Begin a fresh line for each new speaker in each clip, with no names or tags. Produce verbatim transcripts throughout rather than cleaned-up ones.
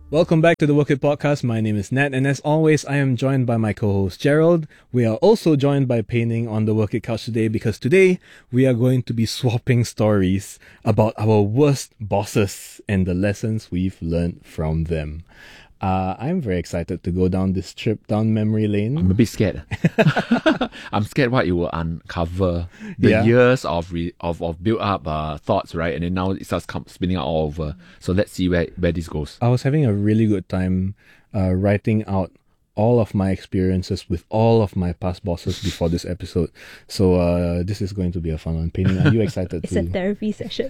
Welcome back to the Work It Podcast. My name is Nat, and as always, I am joined by my co-host Gerald. We are also joined by Pei-Ning on the Work It Couch today because today we are going to be swapping stories about our worst bosses and the lessons we've learned from them. Uh, I'm very excited to go down this trip down memory lane.
I'm a bit scared. I'm scared what it will uncover. The
Yeah.
years of re- of of built up uh, thoughts, right? And then now it starts come, spinning out all over. So let's see where, where this goes.
I was having a really good time uh, writing out all of my experiences with all of my past bosses before this episode. So uh, this is going to be a fun one. Pei-Ning, are you excited
It's
to...
a therapy session.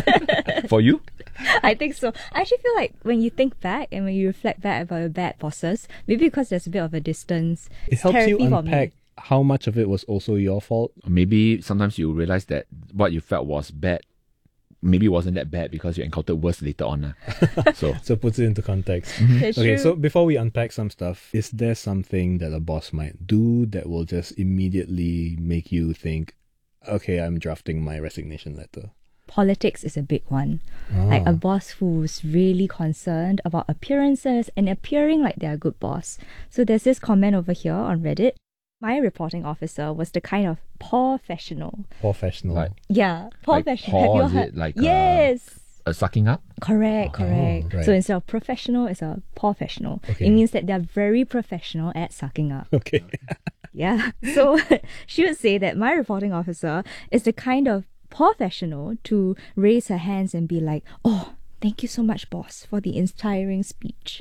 For you?
I think so. I actually feel like when you think back and when you reflect back about your bad bosses, maybe because there's a bit of a distance,
It
it's
helps you
therapy for
unpack
me.
how much of it was also your fault.
Or maybe sometimes you realize that what you felt was bad, maybe wasn't that bad because you encountered worse later on. Uh. So
So it puts it into context.
That's
Okay,
true.
so before we unpack some stuff, is there something that a boss might do that will just immediately make you think, okay, I'm drafting my resignation letter?
Politics is a big one. Like
Ah.
a boss who's really concerned about appearances and appearing like they're a good boss. So there's this comment over here on Reddit. My reporting officer was the kind of professional.
Professional.
Like
Yeah,
Like
professional.
paw,
Have you
is
heard?
it like, uh,
yes.
uh, sucking up.
Correct,
Oh,
correct.
right.
So instead of professional, it's a professional.
Okay.
It means that they're very professional at sucking up.
Okay.
Yeah. So she would say that my reporting officer is the kind of professional to raise her hands and be like, oh, thank you so much, boss, for the inspiring speech.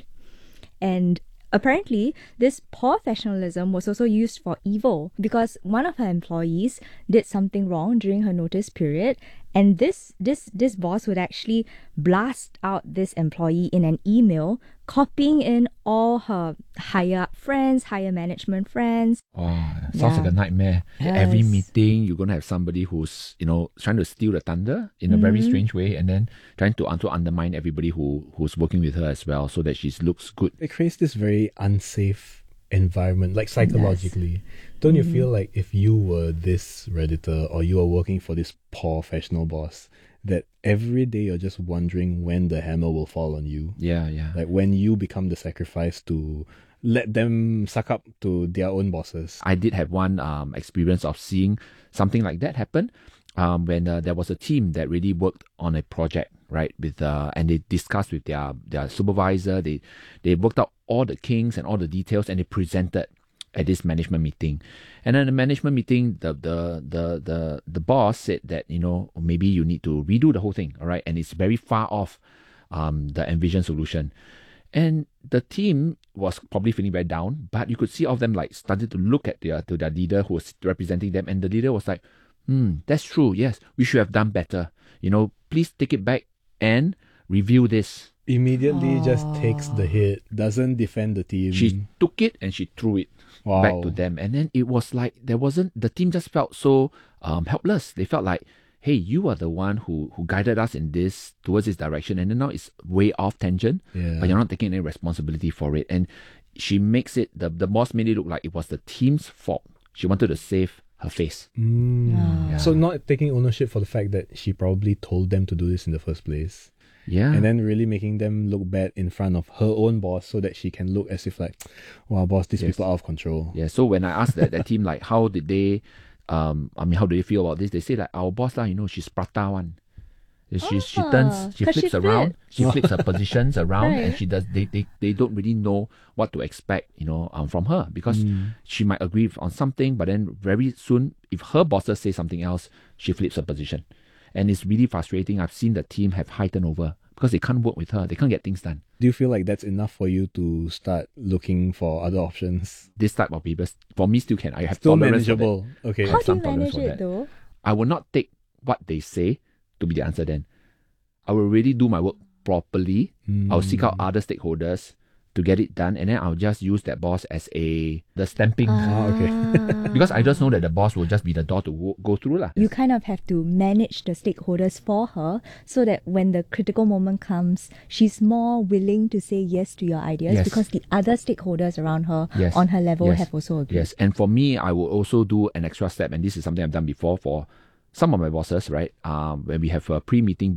And apparently, this professionalism was also used for evil because one of her employees did something wrong during her notice period, and this this this boss would actually blast out this employee in an email, copying in all her higher up friends, higher management friends.
Oh, sounds
Yeah.
like a nightmare. Every
Yes.
meeting, you're going to have somebody who's, you know, trying to steal the thunder in a very
Mm-hmm.
strange way and then trying to also undermine everybody who who's working with her as well so that she looks good.
It creates this very unsafe environment, like psychologically. Don't you feel like if you were this Redditor or you were working for this professional boss, that every day you're just wondering when the hammer will fall on you?
Yeah, yeah.
Like when you become the sacrifice to let them suck up to their own bosses.
I did have one um, experience of seeing something like that happen um, when uh, there was a team that really worked on a project, right? With uh, and they discussed with their their supervisor. They they worked out all the kinks and all the details, and they presented at this management meeting. And then the management meeting, the the the the the boss said that, you know, maybe you need to redo the whole thing, all right? And it's very far off um, the envisioned solution. And the team was probably feeling very down, but you could see all of them like started to look at their to their leader who was representing them, and the leader was like, "Hmm, that's true. Yes, we should have done better. You know, please take it back and review this."
Immediately just takes the hit, doesn't defend the team.
She took it and she threw it
Wow.
back to them, and then it was like there wasn't the team just felt so um helpless. They felt like, hey, you are the one who who guided us in this towards this direction, and then now it's way off tangent,
Yeah.
but you're not taking any responsibility for it. And she makes it the the boss made it look like it was the team's fault. She wanted to save her face.
Mm.
Yeah.
So not taking ownership for the fact that she probably told them to do this in the first place.
Yeah,
And then really making them look bad in front of her own boss so that she can look as if like, wow, boss, these
Yes.
people are out of control.
yeah. So when I asked that, that team like, how did they, um, I mean, how do they feel about this? They say like our boss lah, you know, she's prata one. She she
Ah,
turns, she
'cause
flips
she
around,
flips.
she flips her positions around, and
Right.
she does. They, they they don't really know what to expect, you know, um, from her because she might agree on something, but then very soon, if her bosses say something else, she flips her position, and it's really frustrating. I've seen the team have high turnover because they can't work with her. They can't get things done.
Do you feel like that's enough for you to start looking for other options?
This type of people, for me, still can. I have
Still
tolerance for that.
manageable. Okay.
How do you
some tolerance
manage
for
it
that.
though?
I will not take what they say to be the answer then. I will really do my work properly. I'll seek out other stakeholders to get it done, and then I'll just use that boss as a the stamping
Ah, okay.
because I just know that the boss will just be the door to go, go through lah.
You kind of have to manage the stakeholders for her so that when the critical moment comes, she's more willing to say yes to your ideas
Yes.
because the other stakeholders around her
Yes.
on her level
Yes.
have also agreed.
Yes, and for me, I will also do an extra step, and this is something I've done before for some of my bosses, right? Um, when we have uh, pre-meeting briefs,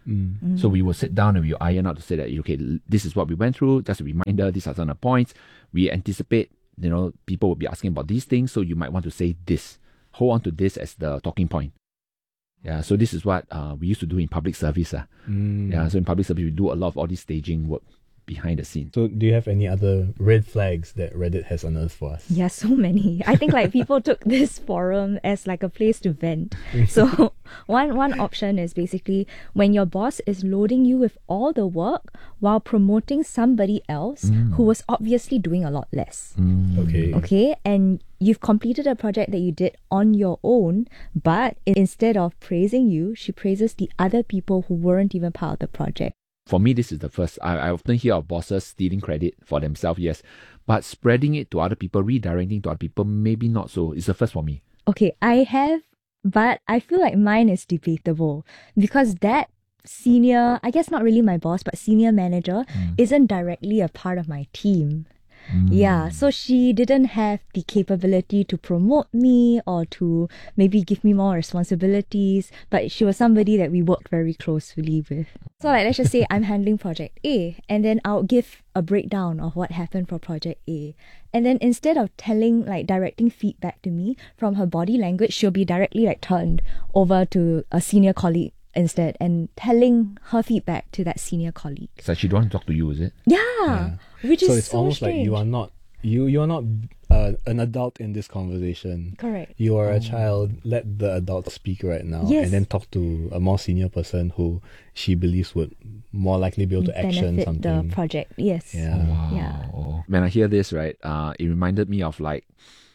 Mm.
So we will sit down and we will iron out to say that, okay, this is what we went through. Just a reminder, these are some of the points. We anticipate, you know, people will be asking about these things. So you might want to say this. Hold on to this as the talking point. Yeah, so this is what uh, we used to do in public service. Uh.
Mm.
Yeah, so in public service, we do a lot of all this staging work behind the scenes.
So do you have any other red flags that Reddit has unearthed for us?
Yeah, so many. I think like people took this forum as like a place to vent. So one one option is basically when your boss is loading you with all the work while promoting somebody else
Mm.
who was obviously doing a lot less.
Mm.
Okay.
Okay, and you've completed a project that you did on your own, but instead of praising you, she praises the other people who weren't even part of the project.
For me, this is the first. I, I often hear of bosses stealing credit for themselves, yes, but spreading it to other people, redirecting to other people, maybe not so. It's the first for me.
Okay, I have, but I feel like mine is debatable because that senior, I guess not really my boss, but senior manager
Mm.
isn't directly a part of my team.
Mm.
Yeah, so she didn't have the capability to promote me or to maybe give me more responsibilities, but she was somebody that we worked very closely with. So like let's just say I'm handling project A and then I'll give a breakdown of what happened for project A. And then instead of telling like directing feedback to me from her body language, she'll be directly like turned over to a senior colleague instead and telling her feedback to that senior colleague.
So she don't want to talk to you, is it?
Yeah.
Yeah.
Which
So
is
it's
so
almost
strange.
like you are not you you are not uh, an adult in this conversation.
Correct.
You are a child. Let the adult speak right now,
Yes.
and then talk to a more senior person who she believes would more likely be able to action
Benefit
something.
the project. Yes.
Yeah.
Wow.
Yeah.
When I hear this, right, uh, it reminded me of like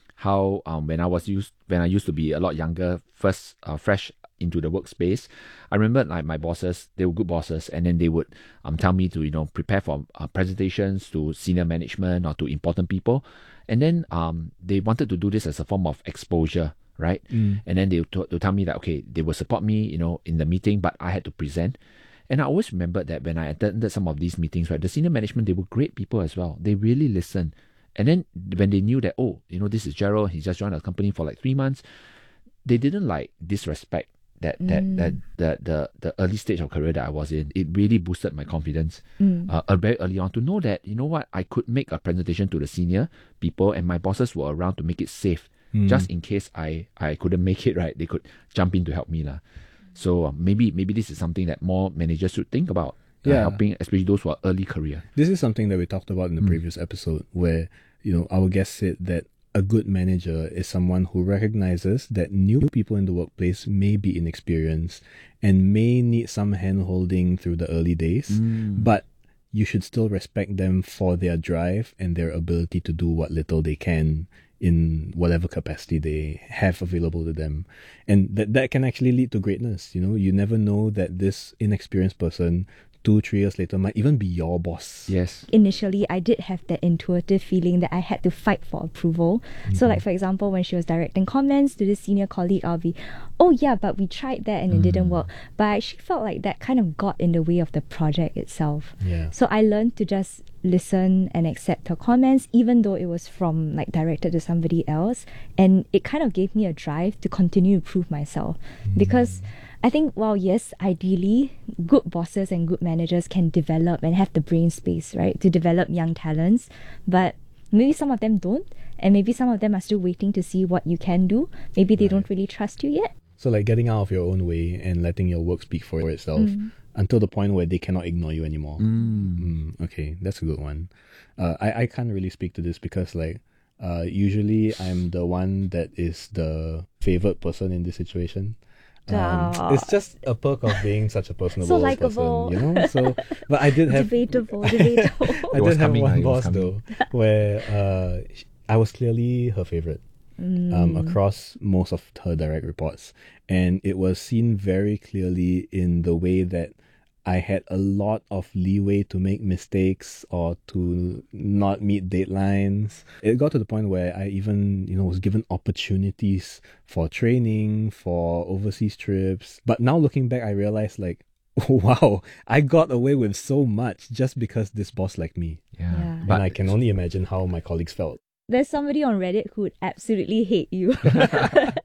how um when I was used when I used to be a lot younger, first uh, fresh into the workspace, I remember like my bosses, they were good bosses, and then they would um tell me to you know prepare for uh, presentations to senior management or to important people, and then um they wanted to do this as a form of exposure, right?
Mm.
And then they would, t- they would tell me that okay, they will support me, you know, in the meeting, but I had to present. And I always remembered that when I attended some of these meetings, right, the senior management, they were great people as well. They really listened. And then when they knew that, oh, you know, this is Gerald, he just joined our company for like three months, they didn't like disrespect that that
Mm.
that the, the the early stage of career that I was in. It really boosted my confidence
Mm.
uh, uh, very early on to know that, you know what, I could make a presentation to the senior people and my bosses were around to make it safe.
Mm.
Just in case I, I couldn't make it, right, they could jump in to help me. lah. So uh, maybe maybe this is something that more managers should think about. Uh,
Yeah.
helping especially those who are early career.
This is something that we talked about in the
Mm.
previous episode, where you know our guest said that a good manager is someone who recognizes that new people in the workplace may be inexperienced and may need some hand-holding through the early days,
Mm.
but you should still respect them for their drive and their ability to do what little they can in whatever capacity they have available to them. And that that can actually lead to greatness. You know, you never know that this inexperienced person two, three years later might even be your boss.
Yes.
Initially, I did have that intuitive feeling that I had to fight for approval. So, like, for example, when she was directing comments to this senior colleague, I'll be, oh, yeah, but we tried that and it didn't work. But I actually felt like that kind of got in the way of the project itself.
Yeah.
So, I learned to just listen and accept her comments, even though it was from, like, directed to somebody else. And it kind of gave me a drive to continue to prove myself. Because I think, well, yes, ideally, good bosses and good managers can develop and have the brain space, right, to develop young talents. But maybe some of them don't, and maybe some of them are still waiting to see what you can do. Maybe they don't really trust you yet.
So like getting out of your own way and letting your work speak for itself
Mm.
until the point where they cannot ignore you anymore.
Mm.
Mm, okay, that's a good one. Uh, I, I can't really speak to this because like uh, usually I'm the one that is the favored person in this situation. Um,
Ah.
it's just a perk of being such a personable
So likable.
person, you know. So, but I did have
Debatable, debatable.
I
It was
did have
coming,
one
ah, it was
boss though,
coming.
where uh, sh- I was clearly her favorite um,
Mm.
across most of her direct reports, and it was seen very clearly in the way that I had a lot of leeway to make mistakes or to not meet deadlines. It got to the point where I even, you know, was given opportunities for training, for overseas trips. But now looking back, I realized like, wow, I got away with so much just because this boss liked me.
Yeah.
Yeah.
But
And I can only imagine how my colleagues felt.
There's somebody on Reddit who would absolutely hate you.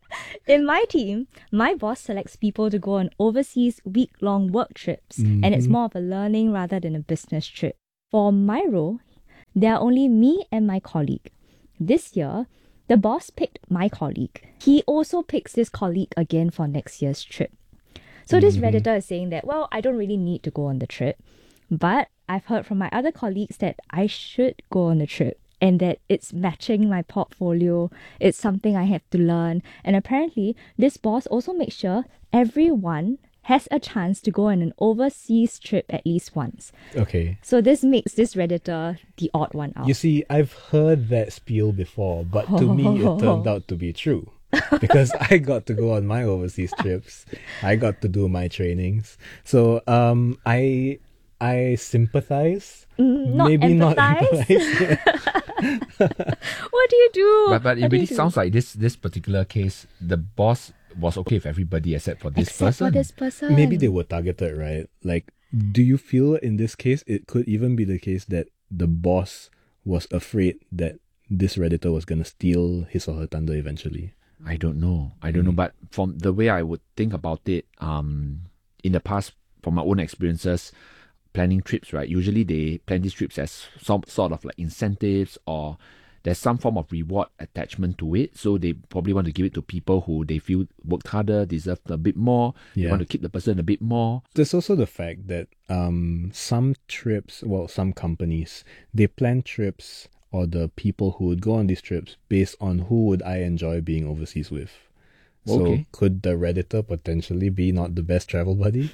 In my team, my boss selects people to go on overseas week-long work trips, mm-hmm. and it's more of a learning rather than a business trip. For my role, there are only me and my colleague. This year, the boss picked my colleague. He also picks this colleague again for next year's trip. So this mm-hmm. Redditor is saying that, well, I don't really need to go on the trip, but I've heard from my other colleagues that I should go on the trip and that it's matching my portfolio. It's something I have to learn. And apparently, this boss also makes sure everyone has a chance to go on an overseas trip at least once.
Okay.
So this makes this Redditor the odd one out.
You see, I've heard that spiel before, but to me, it turned out to be true. Because I got to go on my overseas trips. I got to do my trainings. So um, I I sympathize.
Mm, not
Maybe
empathize.
not empathize.
What do you do?
But, but it
What do
really
you do?
sounds like this this particular case, the boss was okay with everybody except for this
Except
person.
for this person.
Maybe they were targeted, right? Like, do you feel in this case, it could even be the case that the boss was afraid that this Redditor was going to steal his or her thunder eventually?
I don't know. I don't mm. know. But from the way I would think about it, um, in the past, from my own experiences, planning trips, right? Usually they plan these trips as some sort of like incentives, or there's some form of reward attachment to it. So they probably want to give it to people who they feel worked harder, deserve a bit more.
Yeah.
They want to keep the person a bit more.
There's also the fact that um, some trips, well, some companies, they plan trips or the people who would go on these trips based on who would I enjoy being overseas with. So
Okay.
could the Redditor potentially be not the best travel buddy?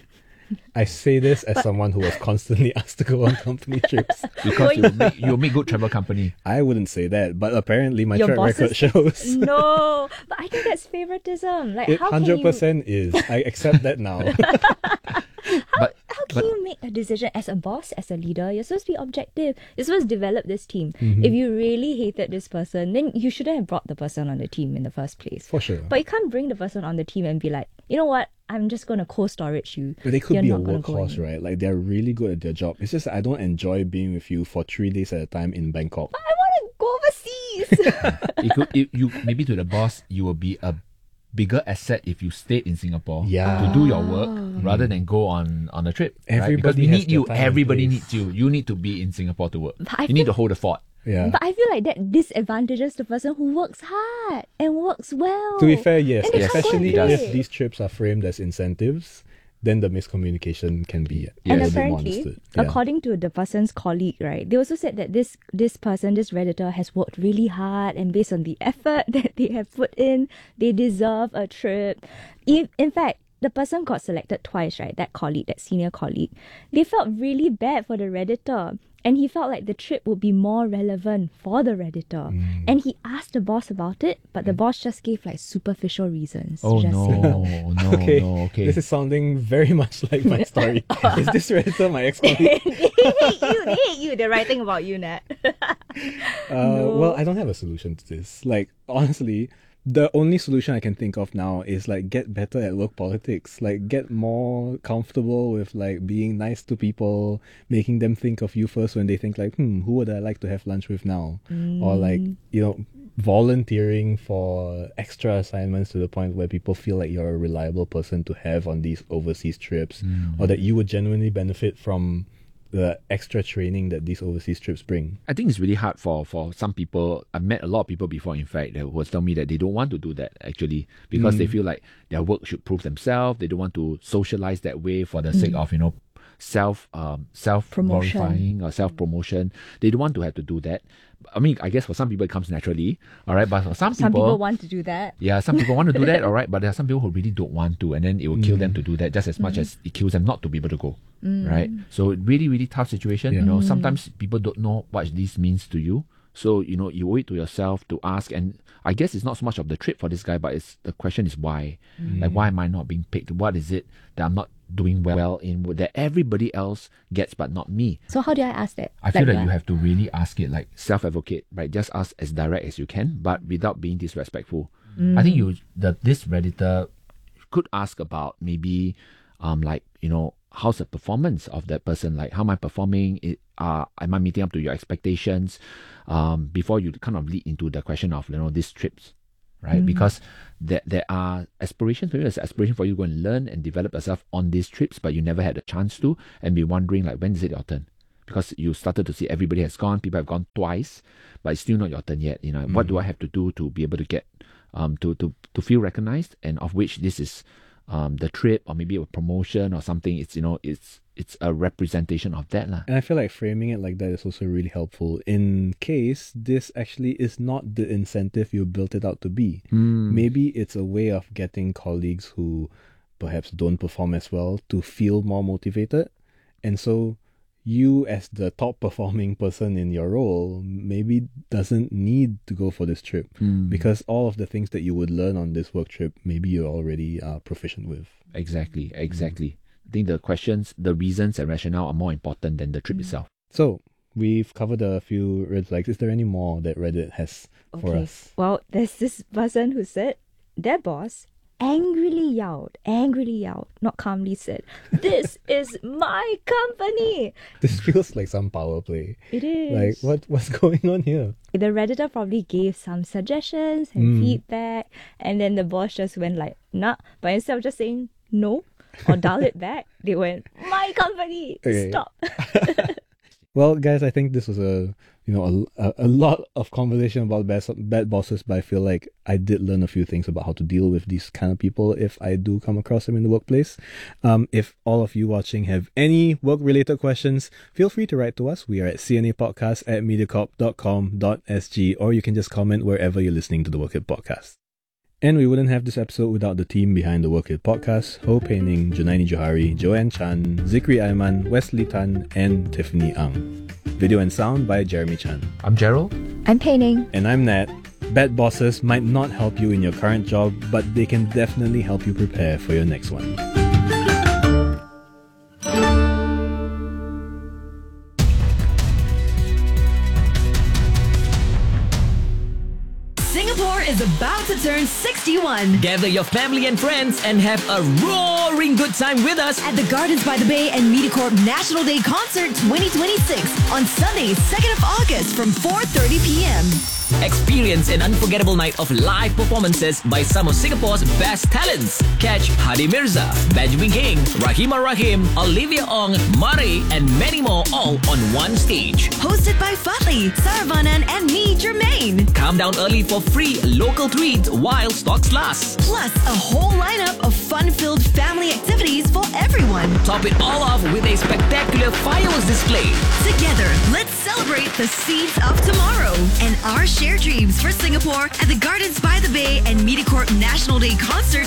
I say this as someone who was constantly asked to go on company trips.
Because you make, you make good travel company.
I wouldn't say that, but apparently my
Your
track
bosses-
record shows.
No, but I think that's favoritism. Like,
It
how
one hundred percent is. I accept that now.
But
How can
but
you make a decision as a boss, as a leader? You're supposed to be objective. You're supposed to develop this team.
Mm-hmm.
If you really hated this person, then you shouldn't have brought the person on the team in the first place.
For sure.
But you can't bring the person on the team and be like, you know what? I'm just going to co-storage you.
But they could
You're
be a
not gonna go
workhorse,
anywhere."
right? Like, they're really good at their job. It's just that I don't enjoy being with you for three days at a time in Bangkok.
I want to go overseas.
it could, it, you maybe to the boss, you will be a bigger asset if you stayed in Singapore
Yeah.
to do your work rather than go on, on a trip. right? Because
Everybody
we
has
need
their
you.
time and
Everybody
place.
needs you. You need to be in Singapore to work.
But I
You need
feel-
to hold the fort.
Yeah.
But I feel like that disadvantages the person who works hard and works well.
To be fair, yes.
And they can't
Especially
do
if
it.
these trips are framed as incentives, then the miscommunication can be a
And
little bit more
apparently,
understood. Yeah.
according to the person's colleague, right, they also said that this this person, this Redditor, has worked really hard, and based on the effort that they have put in, they deserve a trip. In, in fact, the person got selected twice, right? That colleague, that senior colleague. They felt really bad for the Redditor. And he felt like the trip would be more relevant for the Redditor.
Mm.
And he asked the boss about it, but the boss just gave like superficial reasons. to
Oh
just
no,
say no.
no,
Okay.
no. Okay.
This is sounding very much like my story. Is this Redditor my ex-colleague?
they hate you, they hate you. They're writing about you, Nat.
Uh, Well, I don't have a solution to this. Like, honestly, the only solution I can think of now is like get better at work politics. Like, get more comfortable with like being nice to people, making them think of you first when they think like, hmm, who would I like to have lunch with now? Or like, you know, volunteering for extra assignments to the point where people feel like you're a reliable person to have on these overseas trips, or that you would genuinely benefit from the extra training that these overseas trips bring.
I think it's really hard for, for some people. I've met a lot of people before, in fact, that will tell me that they don't want to do that actually because they feel like their work should prove themselves. They don't want to socialize that way for the sake of, you know, self um, self
Promotion.
glorifying or self promotion. They don't want to have to do that. I mean, I guess for some people it comes naturally, all right. But for some,
Some people want to do that.
yeah, some people want to do that, all right, but there are some people who really don't want to, and then it will kill them to do that just as much as it kills them not to be able to go, right? So really, really tough situation. You
Yeah.
know, sometimes people don't know what this means to you, so you know you owe it to yourself to ask. And I guess it's not so much of the trip for this guy, but it's the question is why, like why am I not being picked? What is it that I'm not doing well in that everybody else gets but not me?
So how do I ask that?
I feel
Like
that
what?
you have to really ask it like self-advocate, right? Just ask as direct as you can, but without being disrespectful. I think you the this Redditor could ask about maybe um like, you know, how's the performance of that person? Like, how am I performing? It, uh, am I meeting up to your expectations? Um, before you kind of lead into the question of, you know, these trips. right? Mm. Because there, there are aspirations, maybe there's an aspiration for you to go and learn and develop yourself on these trips, but you never had a chance to, and be wondering like, when is it your turn? Because you started to see everybody has gone, people have gone twice, but it's still not your turn yet. You know, mm. what do I have to do to be able to get, um, to, to, to feel recognized, and of which this is um, the trip or maybe a promotion or something. It's, you know, it's, it's a representation of that. lah.
And I feel like framing it like that is also really helpful in case this actually is not the incentive you built it out to be.
Mm.
Maybe it's a way of getting colleagues who perhaps don't perform as well to feel more motivated. And so you as the top performing person in your role maybe doesn't need to go for this trip
mm.
because all of the things that you would learn on this work trip, maybe you're already uh, proficient with.
Exactly, exactly. Mm. I think the questions, the reasons and rationale are more important than the trip mm. itself.
So we've covered a few red flags. Is there any more that Reddit has
okay.
for us?
Well, there's this person who said their boss angrily yelled, angrily yelled, not calmly said, "This is my company."
This feels like some power play.
It is.
Like, what what's going on here?
The Redditor probably gave some suggestions and
Mm.
feedback, and then the boss just went like, nah. But instead of just saying no or dial it back, they went, "My company,
Okay.
stop."
Well, guys, I think this was a you know a, a lot of conversation about bad, bad bosses, but I feel like I did learn a few things about how to deal with these kind of people if I do come across them in the workplace. Um, if all of you watching have any work-related questions, feel free to write to us. We are at c n a podcast at mediacorp dot com dot s g, or you can just comment wherever you're listening to the Work It Podcast. And we wouldn't have this episode without the team behind the Work It Podcast: Ho Pei-Ning, Junaini Johari, Joanne Chan, Zikri Aiman, Wesley Tan, and Tiffany Ang. Video and sound by Jeremy Chan.
I'm Gerald.
I'm Pei-Ning.
And I'm Nat. Bad bosses might not help you in your current job, but they can definitely help you prepare for your next one.
Singapore is about to turn sixty-one.
Gather your family and friends and have a roaring good time with us
At the Gardens by the Bay and MediaCorp National Day Concert twenty twenty-six on Sunday, second of August from four thirty p.m.
Experience an unforgettable night of live performances by some of Singapore's best talents. Catch Hadi Mirza, Benjamin King, Rahima Rahim, Olivia Ong, Murray, and many more all on one stage.
Hosted by Fatli, Saravanan, and me, Jermaine.
Come down early for free local treats while stocks last.
Plus, a whole lineup of fun-filled family activities for everyone.
Top it all off with a spectacular fireworks display.
Together, let's celebrate the seeds of tomorrow and our shared dreams for Singapore at the Gardens by the Bay and MediaCorp National Day Concert